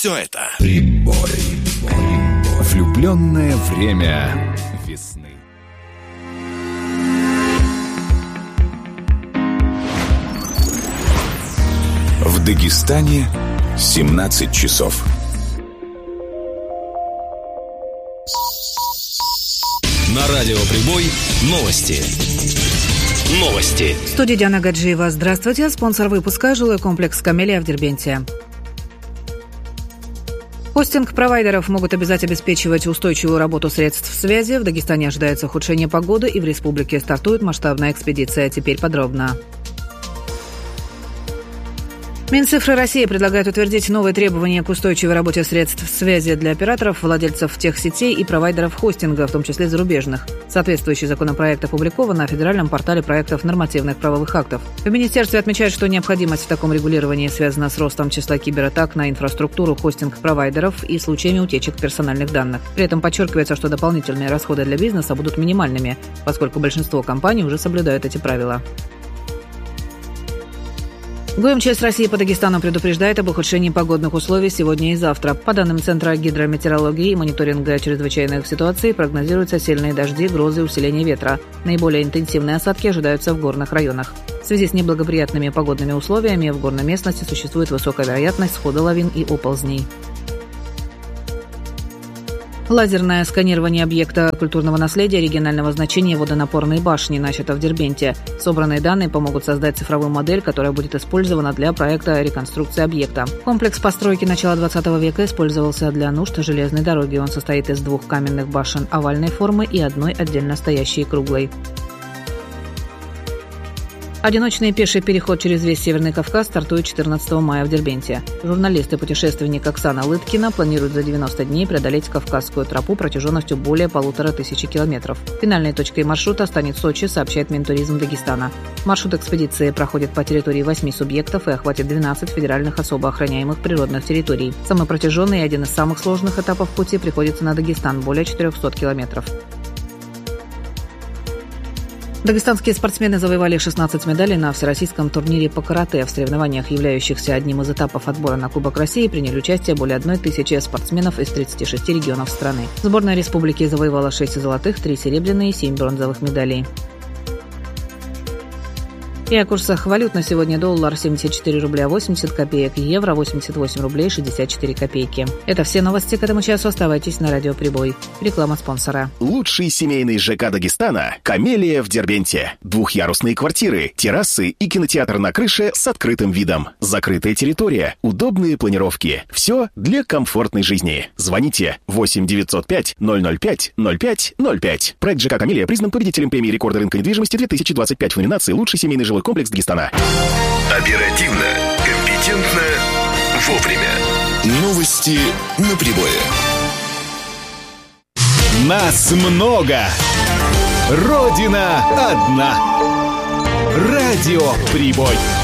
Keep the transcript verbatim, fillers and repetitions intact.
все это? Прибой. Влюбленное время весны. В Дагестане семнадцать часов. На радио «Прибой» новости. Новости. В студии Диана Гаджиева. Здравствуйте. Спонсор выпуска – жилой комплекс «Камелия» в Дербенте. Хостинг-провайдеров могут обязать обеспечивать устойчивую работу средств связи. В Дагестане ожидается ухудшение погоды, и в республике стартует масштабная экспедиция. Теперь подробно. Минцифры России предлагает утвердить новые требования к устойчивой работе средств связи для операторов, владельцев техсетей и провайдеров хостинга, в том числе зарубежных. Соответствующий законопроект опубликован на федеральном портале проектов нормативных правовых актов. В министерстве отмечают, что необходимость в таком регулировании связана с ростом числа кибератак на инфраструктуру хостинг-провайдеров и случаями утечек персональных данных. При этом подчеркивается, что дополнительные расходы для бизнеса будут минимальными, поскольку большинство компаний уже соблюдают эти правила. ГУМЧС России по Дагестану предупреждает об ухудшении погодных условий сегодня и завтра. По данным Центра гидрометеорологии и мониторинга чрезвычайных ситуаций, прогнозируются сильные дожди, грозы и усиление ветра. Наиболее интенсивные осадки ожидаются в горных районах. В связи с неблагоприятными погодными условиями в горной местности существует высокая вероятность схода лавин и оползней. Лазерное сканирование объекта культурного наследия регионального значения водонапорной башни начато в Дербенте. Собранные данные помогут создать цифровую модель, которая будет использована для проекта реконструкции объекта. Комплекс постройки начала двадцатого века использовался для нужд железной дороги. Он состоит из двух каменных башен овальной формы и одной отдельно стоящей круглой. Одиночный пеший переход через весь Северный Кавказ стартует четырнадцатого мая в Дербенте. Журналист и путешественник Оксана Лыткина планирует за девяносто дней преодолеть Кавказскую тропу протяженностью более полутора тысячи километров. Финальной точкой маршрута станет Сочи, сообщает Минтуризм Дагестана. Маршрут экспедиции проходит по территории восьми субъектов и охватит двенадцать федеральных особо охраняемых природных территорий. Самый протяженный и один из самых сложных этапов пути приходится на Дагестан – более четырехсот километров. Дагестанские спортсмены завоевали шестнадцать медалей на всероссийском турнире по карате. В соревнованиях, являющихся одним из этапов отбора на Кубок России, приняли участие более одной тысячи спортсменов из тридцати шести регионов страны. Сборная республики завоевала шесть золотых, три серебряные и семь бронзовых медалей. И о курсах валют на сегодня: доллар семьдесят четыре рубля восемьдесят копеек, евро восемьдесят восемь рублей шестьдесят четыре копейки. Это все новости к этому часу. Оставайтесь на радио «Прибой». Реклама спонсора. Лучший семейный ЖК Дагестана – «Камелия» в Дербенте. Двухъярусные квартиры, террасы и кинотеатр на крыше с открытым видом. Закрытая территория, удобные планировки. Все для комфортной жизни. Звоните восемь девятьсот пять ноль ноль пять ноль пять ноль пять. Проект ЖК «Камелия» признан победителем премии рекорда рынка недвижимости две тысячи двадцать пять в номинации «Лучший семейный жилой комплекс Дагестана». Оперативно, компетентно, вовремя. Новости на Прибое. Нас много. Родина одна. Радио «Прибой».